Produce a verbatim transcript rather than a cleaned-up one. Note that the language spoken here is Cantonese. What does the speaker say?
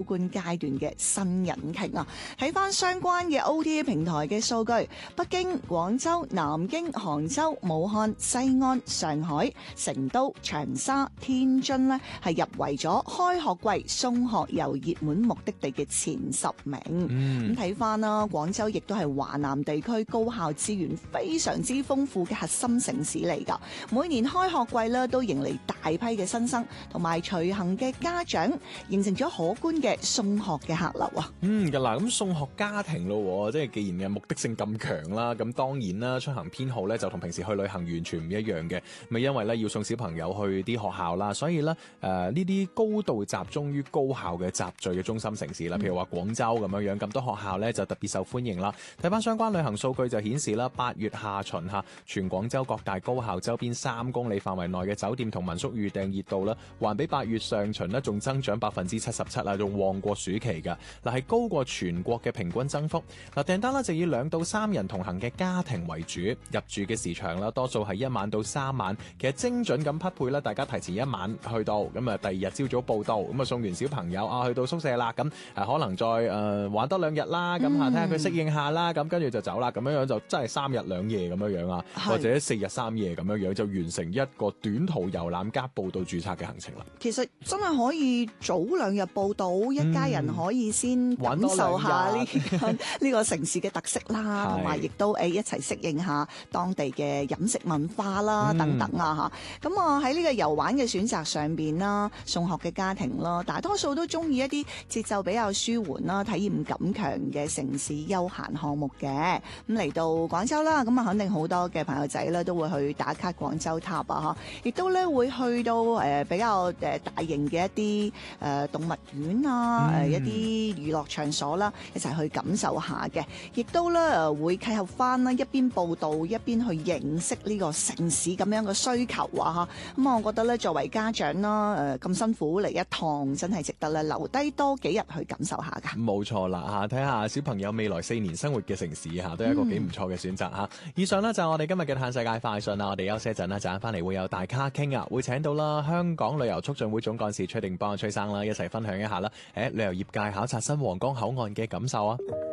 觀階段嘅新引擎啊！睇翻相關嘅 O T A 平台嘅數據，北京、廣州、南京、杭州、武漢、西安、上海、成都、長沙、天津呢係入圍咗開學季送學遊熱門目的地嘅前十名。咁睇翻啦，廣州亦都係華南地區高校資源非常之豐富嘅核心城市嚟噶。每年開學季呢都迎嚟大批嘅新生同埋隨行嘅家長，形成咗可觀嘅送學嘅客流啊。 嗯，嗱，咁送學家庭咯，即係既然嘅目的性咁強啦，咁當然啦，出行偏好咧就同平時去旅行完全唔一樣嘅。咪因為咧要送小朋友去啲學校啦，所以咧誒呢啲高度集中於高校嘅集聚嘅中心城市啦，譬如話廣州咁樣樣，咁多學校咧就特別受歡迎啦。睇翻相關旅行數據就顯示啦，八月下旬吓，全廣州各大高校周邊三公里範圍內嘅酒店同民宿預訂熱度咧，還比八月上旬咧仲增長百分之七十七啊，仲旺過暑期噶。嗱，係高過全國嘅平均增幅。嗱，訂單咧就以兩到三人同行嘅家庭為主，入住嘅時長啦，多數係一晚到三晚。其實精準咁匹配咧，大家提前一晚去到，咁啊第二日朝早報到，咁啊送完小朋友啊去到宿舍啦，咁誒可能再誒、呃、玩多兩日啦，咁吓睇下佢適應下啦，咁跟住就走啦，咁樣樣就真係三日兩夜咁樣樣啊，或者四日三夜咁樣樣就完成一個短途遊覽加報到註冊嘅行程啦。 其實真係可以早兩日報到，嗯、一家人可以先感受下呢呢個城市嘅特色啦，同埋亦都誒一齊適應下當地嘅飲食文化啦，等等啊吓。咁啊喺呢個遊玩嘅選擇上邊啦，送學嘅家庭啦，大多數都中意一啲節奏比較舒緩啦、體驗感強嘅城市休閒項目嘅。咁嚟到廣州啦，咁啊肯定好多嘅朋友仔咧都會去打卡廣州塔啊，吓，亦都咧會去到誒比較誒大型嘅一啲誒動物園啊，誒、嗯、一啲娛樂場所啦，一齊去感受下嘅，亦都咧誒會契合翻啦，一邊報道一邊去認識呢個城市咁樣嘅需求啊吓。咁啊，我覺得咧作為家長啦，誒咁辛苦嚟一趟，真係值得咧留低多幾日去感受下噶。 冇錯啦吓，睇下小朋友未來四年生活嘅城市吓，都係一個幾唔錯嘅選擇吓。嗯、以上呢，就係我哋今日嘅嘆世界快訊啦，我哋休息一陣啦，陣間翻嚟會有大咖傾啊，會請到啦香港旅遊促進會總幹事崔定邦崔生啦，一齊分享一下啦，誒旅遊業界考察新皇崗口岸嘅感受啊。